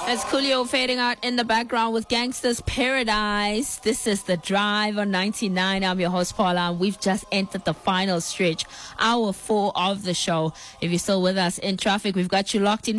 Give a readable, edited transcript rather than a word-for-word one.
That's Coolio fading out in the background with Gangsta's Paradise. This is The Drive on 99. I'm your host, Paula, and we've just entered the final stretch, hour 4 of the show. If you're still with us in traffic, we've got you locked in